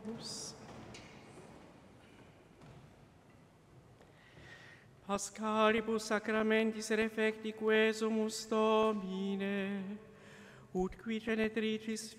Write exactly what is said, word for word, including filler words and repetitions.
Pascalibus sacramentis refecti quesumus Domine, ut qui genetricis